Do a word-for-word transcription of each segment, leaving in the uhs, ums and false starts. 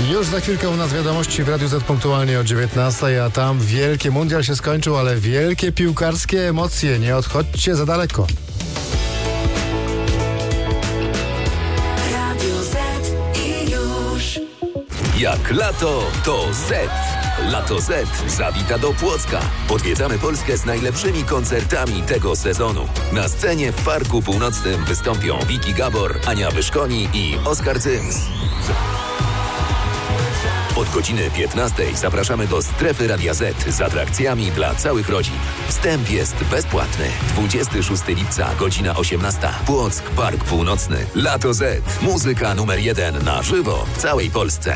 Już za chwilkę u nas wiadomości w Radiu Z punktualnie o dziewiętnastej, a tam wielkie mundial się skończył, ale wielkie piłkarskie emocje. Nie odchodźcie za daleko. Radio Z i już. Jak lato, to Z. Lato Z zawita do Płocka. Odwiedzamy Polskę z najlepszymi koncertami tego sezonu. Na scenie w Parku Północnym wystąpią Wiki Gabor, Ania Wyszkoni i Oskar Cyms. Od godziny piętnastej zapraszamy do strefy Radia Z z atrakcjami dla całych rodzin. Wstęp jest bezpłatny. dwudziestego szóstego lipca, godzina osiemnasta. Płock, Park Północny. Lato Z. Muzyka numer jeden na żywo w całej Polsce.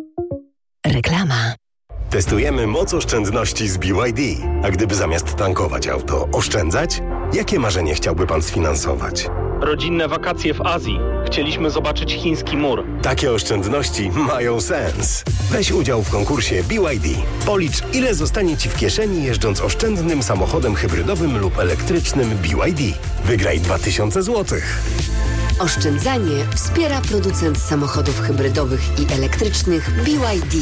Reklama. Testujemy moc oszczędności z B Y D. A gdyby zamiast tankować auto oszczędzać? Jakie marzenie chciałby pan sfinansować? Rodzinne wakacje w Azji. Chcieliśmy zobaczyć chiński mur. Takie oszczędności mają sens. Weź udział w konkursie B Y D. Policz, ile zostanie ci w kieszeni jeżdżąc oszczędnym samochodem hybrydowym lub elektrycznym B Y D. Wygraj dwa tysiące złotych. Oszczędzanie wspiera producent samochodów hybrydowych i elektrycznych B Y D.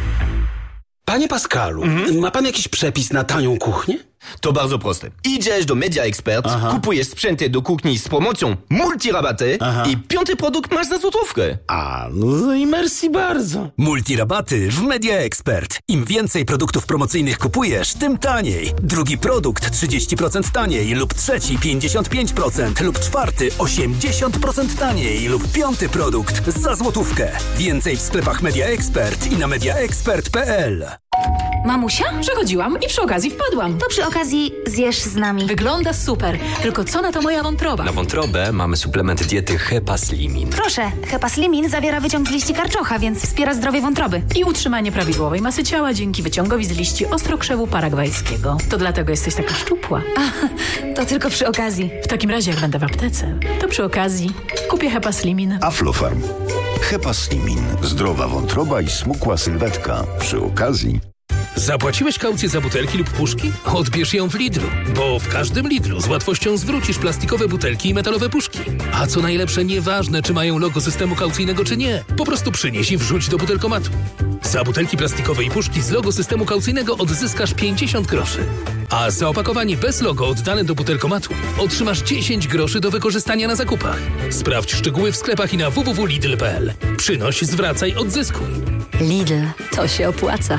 Panie Pascalu, mhm. ma pan jakiś przepis na tanią kuchnię? To bardzo proste. Idziesz do Media Expert, Aha. kupujesz sprzęty do kuchni z promocją multirabaty Aha. i piąty produkt masz za złotówkę. A, no i merci bardzo. Multirabaty w Media Expert. Im więcej produktów promocyjnych kupujesz, tym taniej. Drugi produkt trzydzieści procent taniej lub trzeci pięćdziesiąt pięć procent lub czwarty osiemdziesiąt procent taniej lub piąty produkt za złotówkę. Więcej w sklepach Media Expert i na media expert kropka p l. Mamusia? Przechodziłam i przy okazji wpadłam. To przy okazji zjesz z nami. Wygląda super, tylko co na to moja wątroba? Na wątrobę mamy suplement diety Hepaslimin. Proszę, Hepaslimin zawiera wyciąg z liści karczocha, więc wspiera zdrowie wątroby. I utrzymanie prawidłowej masy ciała dzięki wyciągowi z liści ostrokrzewu paragwajskiego. To dlatego jesteś taka szczupła. A, to tylko przy okazji. W takim razie jak będę w aptece, to przy okazji kupię Hepaslimin. Aflofarm. Hepaslimin. Zdrowa wątroba i smukła sylwetka. Przy okazji. Zapłaciłeś kaucję za butelki lub puszki? Odbierz ją w Lidlu, bo w każdym Lidlu z łatwością zwrócisz plastikowe butelki i metalowe puszki. A co najlepsze, nieważne czy mają logo systemu kaucyjnego czy nie, po prostu przynieś i wrzuć do butelkomatu. Za butelki plastikowe i puszki z logo systemu kaucyjnego odzyskasz pięćdziesiąt groszy. A za opakowanie bez logo oddane do butelkomatu otrzymasz dziesięć groszy do wykorzystania na zakupach. Sprawdź szczegóły w sklepach i na w w w kropka lidl kropka p l. Przynoś, zwracaj, odzyskuj. Lidl, to się opłaca.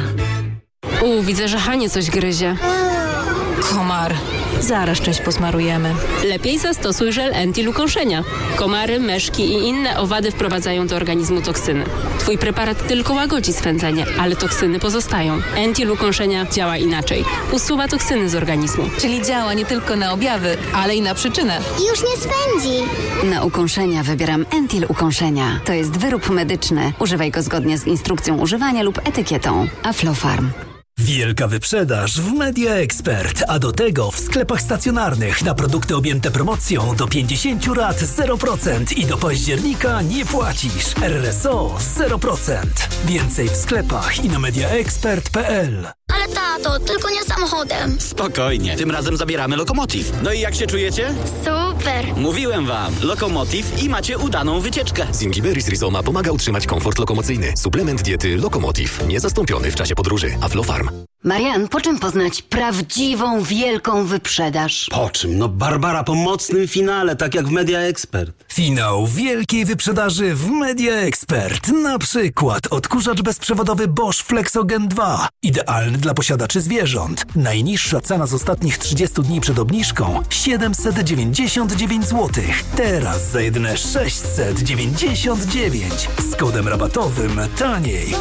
U, widzę, że Hanie coś gryzie. Komar. Zaraz część posmarujemy. Lepiej zastosuj żel Entil ukąszenia. Komary, meszki i inne owady wprowadzają do organizmu toksyny. Twój preparat tylko łagodzi swędzenie, ale toksyny pozostają. Entil ukąszenia działa inaczej. Usuwa toksyny z organizmu. Czyli działa nie tylko na objawy, ale i na przyczynę. Już nie swędzi. Na ukąszenia wybieram Entil ukąszenia. To jest wyrób medyczny. Używaj go zgodnie z instrukcją używania lub etykietą. Aflofarm. Wielka wyprzedaż w Media Expert, a do tego w sklepach stacjonarnych na produkty objęte promocją do pięćdziesięciu rat zero procent i do października nie płacisz. R S O zero procent. Więcej w sklepach i na media expert kropka p l. Ale tato, tylko nie samochodem. Spokojnie, tym razem zabieramy Lokomotiv. No i jak się czujecie? Super. Mówiłem wam, Lokomotiv i macie udaną wycieczkę. Zingiberis Rizoma pomaga utrzymać komfort lokomocyjny. Suplement diety Lokomotiv. Niezastąpiony w czasie podróży. Aflofarm. Marian, po czym poznać prawdziwą, wielką wyprzedaż? Po czym? No Barbara po mocnym finale, tak jak w Media Expert. Finał wielkiej wyprzedaży w Media Expert. Na przykład odkurzacz bezprzewodowy Bosch Flexogen dwa. Idealny dla posiadaczy zwierząt. Najniższa cena z ostatnich trzydziestu dni przed obniżką siedemset dziewięćdziesiąt dziewięć złotych. Teraz za jedyne sześćset dziewięćdziesiąt dziewięć. Z kodem rabatowym taniej.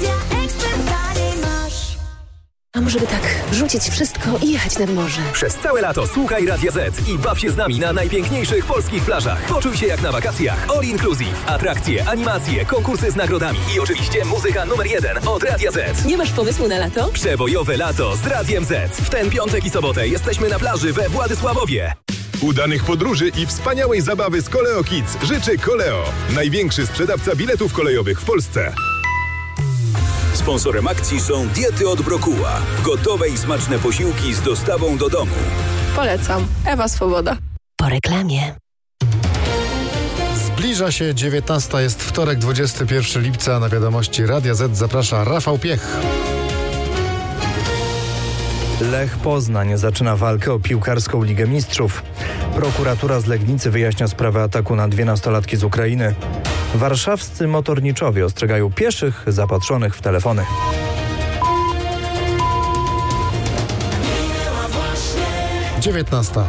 A może by tak rzucić wszystko i jechać nad morze? Przez całe lato słuchaj Radia Z i baw się z nami na najpiękniejszych polskich plażach. Poczuj się jak na wakacjach. All inclusive. Atrakcje, animacje, konkursy z nagrodami i oczywiście muzyka numer jeden od Radia Z. Nie masz pomysłu na lato? Przebojowe lato z Radiem Z. W ten piątek i sobotę jesteśmy na plaży we Władysławowie. Udanych podróży i wspaniałej zabawy z Koleo Kids życzy Koleo. Największy sprzedawca biletów kolejowych w Polsce. Sponsorem akcji są diety od Brokuła. Gotowe i smaczne posiłki z dostawą do domu. Polecam. Ewa Swoboda. Po reklamie. Zbliża się dziewiętnasta, jest wtorek, dwudziestego pierwszego lipca. Na wiadomości Radia Z zaprasza Rafał Piech. Lech Poznań zaczyna walkę o piłkarską Ligę Mistrzów. Prokuratura z Legnicy wyjaśnia sprawę ataku na dwie nastolatki z Ukrainy. Warszawscy motorniczowie ostrzegają pieszych zapatrzonych w telefony. dziewiętnasta.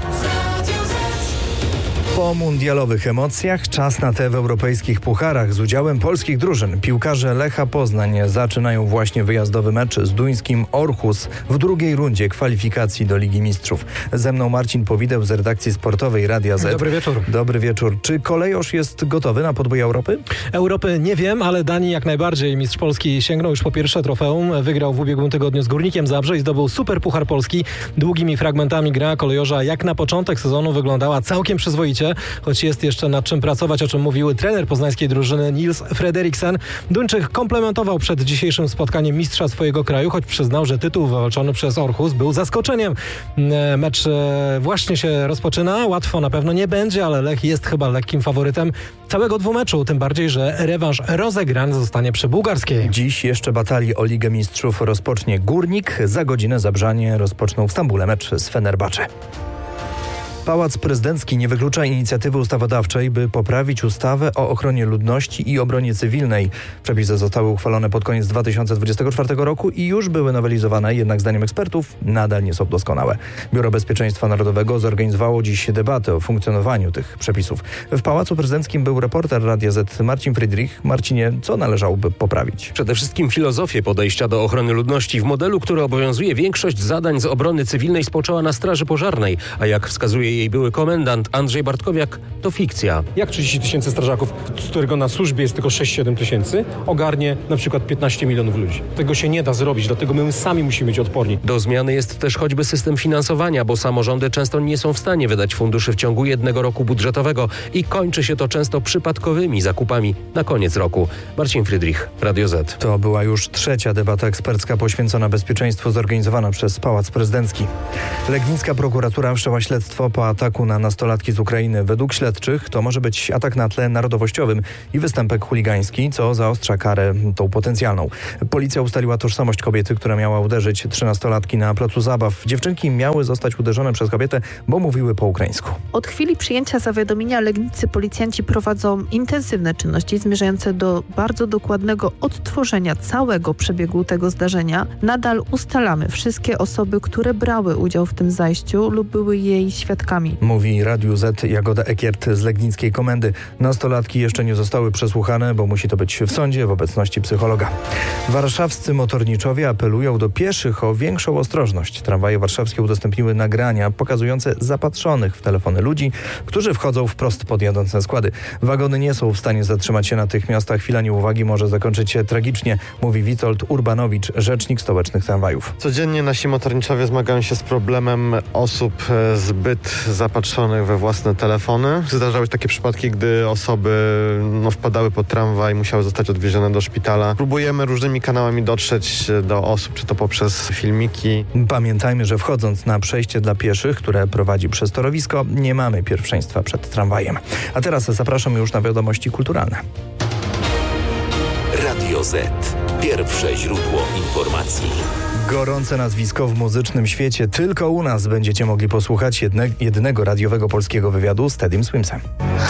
Po mundialowych emocjach czas na te w europejskich pucharach z udziałem polskich drużyn. Piłkarze Lecha Poznań zaczynają właśnie wyjazdowy mecz z duńskim Aarhus w drugiej rundzie kwalifikacji do Ligi Mistrzów. Ze mną Marcin Powideł z redakcji sportowej Radia Z. Dobry wieczór. Dobry wieczór. Czy Kolejosz jest gotowy na podbój Europy? Europy nie wiem, ale Danii jak najbardziej. Mistrz Polski sięgnął już po pierwsze trofeum. Wygrał w ubiegłym tygodniu z Górnikiem Zabrze i zdobył super puchar Polski. Długimi fragmentami gra Kolejorza jak na początek sezonu wyglądała całkiem przyzwoicie, choć jest jeszcze nad czym pracować, o czym mówił trener poznańskiej drużyny Niels Frederiksen. Duńczyk komplementował przed dzisiejszym spotkaniem mistrza swojego kraju, choć przyznał, że tytuł wywalczony przez Aarhus był zaskoczeniem. Mecz właśnie się rozpoczyna, łatwo na pewno nie będzie, ale Lech jest chyba lekkim faworytem całego dwumeczu, tym bardziej, że rewanż rozegrany zostanie przy bułgarskiej. Dziś jeszcze batalii o Ligę Mistrzów rozpocznie Górnik, za godzinę Zabrzanie rozpoczną w Stambule mecz z Fenerbahce. Pałac Prezydencki nie wyklucza inicjatywy ustawodawczej, by poprawić ustawę o ochronie ludności i obronie cywilnej. Przepisy zostały uchwalone pod koniec dwa tysiące dwudziestego czwartego roku i już były nowelizowane, jednak zdaniem ekspertów nadal nie są doskonałe. Biuro Bezpieczeństwa Narodowego zorganizowało dziś debatę o funkcjonowaniu tych przepisów. W Pałacu Prezydenckim był reporter Radia Z Marcin Friedrich. Marcinie, co należałoby poprawić? Przede wszystkim filozofię podejścia do ochrony ludności. W modelu, który obowiązuje, większość zadań z obrony cywilnej spoczęła na Straży Pożarnej, a jak wskazuje jej były komendant Andrzej Bartkowiak, to fikcja. Jak trzydzieści tysięcy strażaków, z którego na służbie jest tylko sześć siedem tysięcy, ogarnie na przykład piętnaście milionów ludzi? Tego się nie da zrobić, dlatego my sami musimy być odporni. Do zmiany jest też choćby system finansowania, bo samorządy często nie są w stanie wydać funduszy w ciągu jednego roku budżetowego i kończy się to często przypadkowymi zakupami na koniec roku. Marcin Friedrich, Radio Z. To była już trzecia debata ekspercka poświęcona bezpieczeństwu zorganizowana przez Pałac Prezydencki. Legnicka prokuratura wszczęła śledztwo po ataku na nastolatki z Ukrainy. Według śledczych to może być atak na tle narodowościowym i występek chuligański, co zaostrza karę tą potencjalną. Policja ustaliła tożsamość kobiety, która miała uderzyć trzynastolatki na placu zabaw. Dziewczynki miały zostać uderzone przez kobietę, bo mówiły po ukraińsku. Od chwili przyjęcia zawiadomienia Legnicy policjanci prowadzą intensywne czynności zmierzające do bardzo dokładnego odtworzenia całego przebiegu tego zdarzenia. Nadal ustalamy wszystkie osoby, które brały udział w tym zajściu lub były jej świadkami. Mówi Radiu Z Jagoda Ekiert z legnickiej komendy. Nastolatki jeszcze nie zostały przesłuchane, bo musi to być w sądzie w obecności psychologa. Warszawscy motorniczowie apelują do pieszych o większą ostrożność. Tramwaje warszawskie udostępniły nagrania pokazujące zapatrzonych w telefony ludzi, którzy wchodzą wprost pod jadące składy. Wagony nie są w stanie zatrzymać się natychmiast, a chwila nieuwagi może zakończyć się tragicznie, mówi Witold Urbanowicz, rzecznik stołecznych tramwajów. Codziennie nasi motorniczowie zmagają się z problemem osób zbyt zapatrzonych we własne telefony. Zdarzały się takie przypadki, gdy osoby no, wpadały pod tramwaj i musiały zostać odwiezione do szpitala. Próbujemy różnymi kanałami dotrzeć do osób, czy to poprzez filmiki. Pamiętajmy, że wchodząc na przejście dla pieszych, które prowadzi przez torowisko, nie mamy pierwszeństwa przed tramwajem. A teraz zapraszam już na wiadomości kulturalne. Radio Z. Pierwsze źródło informacji. Gorące nazwisko w muzycznym świecie. Tylko u nas będziecie mogli posłuchać jedne, jednego radiowego polskiego wywiadu z Teddym Swimsem.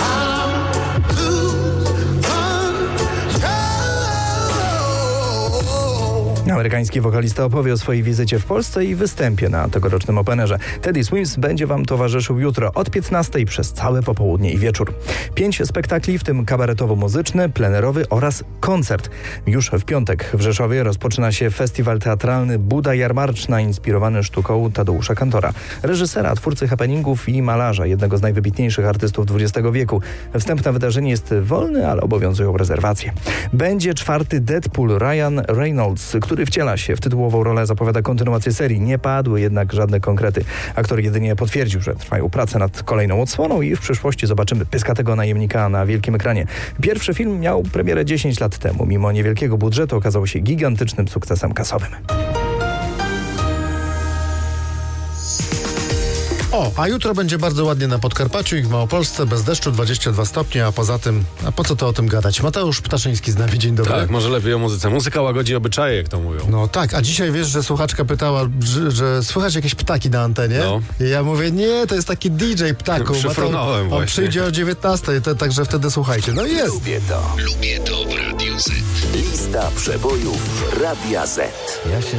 Amerykański wokalista opowie o swojej wizycie w Polsce i występie na tegorocznym Openerze. Teddy Swims będzie wam towarzyszył jutro od piętnastej przez całe popołudnie i wieczór. Pięć spektakli, w tym kabaretowo-muzyczny, plenerowy oraz koncert. Już w piątek w Rzeszowie rozpoczyna się festiwal teatralny Buda Jarmarczna, inspirowany sztuką Tadeusza Kantora, reżysera, twórcy happeningów i malarza, jednego z najwybitniejszych artystów dwudziestego wieku. Wstęp na wydarzenie jest wolny, ale obowiązują rezerwacje. Będzie czwarty Deadpool. Ryan Reynolds, który wciela się w tytułową rolę, zapowiada kontynuację serii. Nie padły jednak żadne konkrety. Aktor jedynie potwierdził, że trwają prace nad kolejną odsłoną i w przyszłości zobaczymy pyskatego najemnika na wielkim ekranie. Pierwszy film miał premierę dziesięć lat temu. Mimo niewielkiego budżetu okazał się gigantycznym sukcesem kasowym. O, a jutro będzie bardzo ładnie na Podkarpaciu i w Małopolsce, bez deszczu, dwadzieścia dwa stopnie, a poza tym, a po co to o tym gadać? Mateusz Ptaszyński z nami, dzień dobry. Tak, może lepiej o muzyce. Muzyka łagodzi obyczaje, jak to mówią. No tak, a dzisiaj wiesz, że słuchaczka pytała, że, że słychać jakieś ptaki na antenie? No. I ja mówię, nie, to jest taki D J ptaku. Przyfrunąłem on właśnie. przyjdzie o dziewiętnastej, to, także wtedy słuchajcie. No jest. Lubię to. Lubię to w Radiu Z. Lista przebojów Radia Z. Ja się